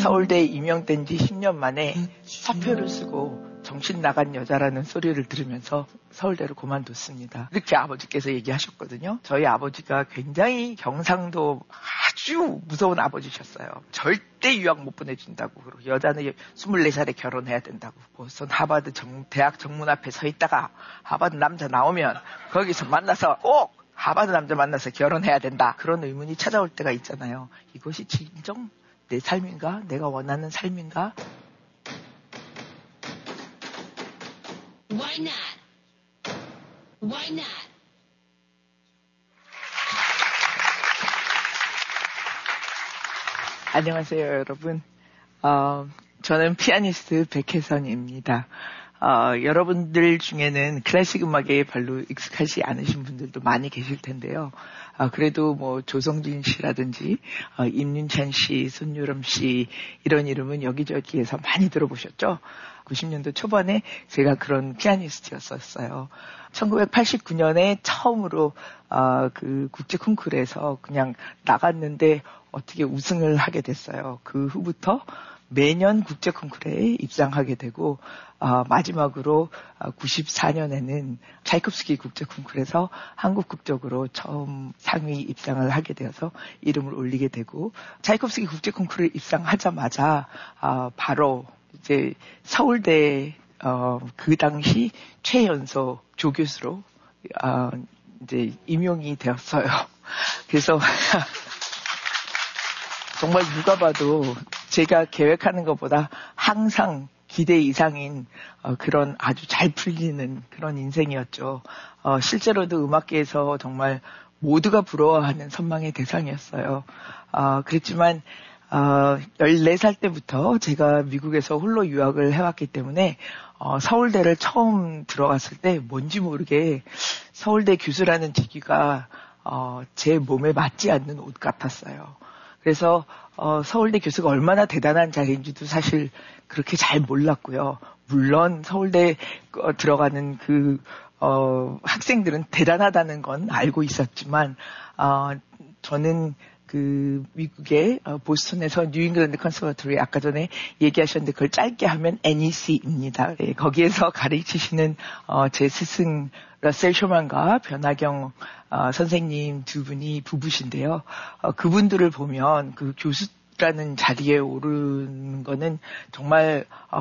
서울대에 임용된 지 10년 만에 사표를 쓰고 정신 나간 여자라는 소리를 들으면서 서울대를 그만뒀습니다. 이렇게 아버지께서 얘기하셨거든요. 저희 아버지가 굉장히 경상도 아주 무서운 아버지셨어요. 절대 유학 못 보내준다고. 그리고 여자는 24살에 결혼해야 된다고. 보스턴 하버드 대학 정문 앞에 서 있다가 하버드 남자 나오면 거기서 만나서 꼭 하버드 남자 만나서 결혼해야 된다. 그런 의문이 찾아올 때가 있잖아요. 이것이 진정 내 삶인가? 내가 원하는 삶인가? Why not? Why not? 안녕하세요, 여러분. 저는 피아니스트 백혜선입니다. 여러분들 중에는 클래식 음악에 별로 익숙하지 않으신 분들도 많이 계실 텐데요. 그래도 뭐 조성진 씨라든지 임윤찬 씨, 손유람 씨 이런 이름은 여기저기에서 많이 들어보셨죠? 90년도 초반에 제가 그런 피아니스트였었어요. 1989년에 처음으로 그 국제 콩쿠르에서 그냥 나갔는데 어떻게 우승을 하게 됐어요. 그 후부터 매년 국제 콩쿠르에 입상하게 되고 마지막으로 94년에는 차이콥스키 국제 콩쿠르에서 한국 국적으로 처음 상위 입상을 하게 되어서 이름을 올리게 되고 차이콥스키 국제 콩쿠르에 입상하자마자 바로 이제 서울대 그 당시 최연소 조교수로 이제 임용이 되었어요. 그래서 정말 누가 봐도 제가 계획하는 것보다 항상 기대 이상인 그런 아주 잘 풀리는 그런 인생이었죠. 실제로도 음악계에서 정말 모두가 부러워하는 선망의 대상이었어요. 그렇지만 14살 때부터 제가 미국에서 홀로 유학을 해왔기 때문에 서울대를 처음 들어갔을 때 뭔지 모르게 서울대 교수라는 직위가 제 몸에 맞지 않는 옷 같았어요. 그래서 서울대 교수가 얼마나 대단한 자리인지도 사실 그렇게 잘 몰랐고요. 물론 서울대 들어가는 그 학생들은 대단하다는 건 알고 있었지만 저는 그 미국의 보스턴에서 뉴잉글랜드 컨서버토리 아까 전에 얘기하셨는데 그걸 짧게 하면 NEC입니다. 네, 거기에서 가르치시는 제 스승 러셀 쇼만과 변하경 선생님 두 분이 부부신데요. 그분들을 보면 그 교수라는 자리에 오르는 거는 정말